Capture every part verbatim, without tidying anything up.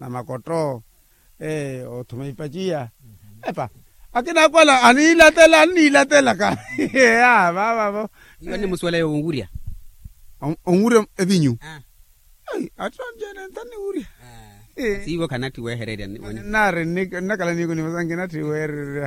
na makoto eh o tumeipatia epa akina kwala anila tela anila tela ka ya baba bo ngani muswala yo unguria unguria ebinyu ah ai atonje nentani uria eh siwo kanati we herere ni nare nakala niko ni masangi nati we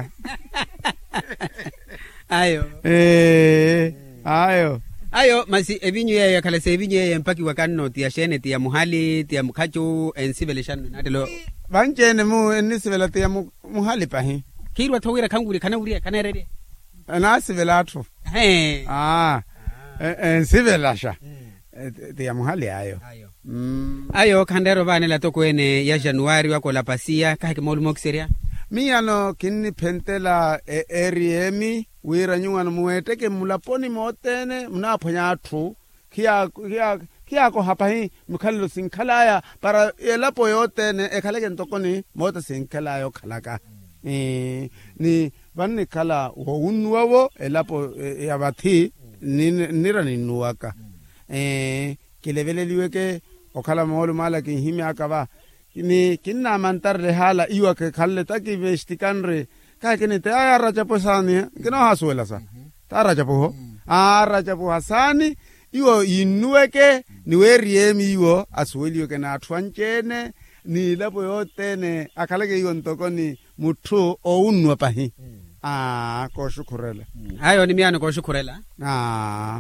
ayo eh ayo ayo masi ebinyu ye kala se ebinyu ye mpaki wakanno tia shene tia muhali tia mukhacho ensibelishan natelo banjene mu enisibela tia muhali pahi kirwa thowira khanguri kana uria kana herere na sibela athu eh ah ensibela sha tia muhali ayo ayo mm ayo khandero bane la tokwene ya January wako la pasia ka ke molumo kseria miano kinni pentela e eriemi wira nyungana muete ke mulaponi motene mnaphonya athu kia kia kia ko hapahi mukhallo sinkhalaya para elapo yotene ekhaleke ntokoni mota sinkhalayo khalaka eh ni vanni khala wo unwawo elapo yabathi ni nira ninuaka eh kilebeleliwe ke okhala molo mala ke himi akaba ni kinna mantar rehala iwa ke khalle taki vestikanre ka ke ni te ara chapo sani kino hasuela sa tara chapo ho ara chapo hasani iwo inueke ni weriemi iwo asueliwe ke na atwanchene ni lapo yotene akhaleke iwo ntokoni muthu o unwa pahi ah ko shukurela ayo ni miano ko shukurela ah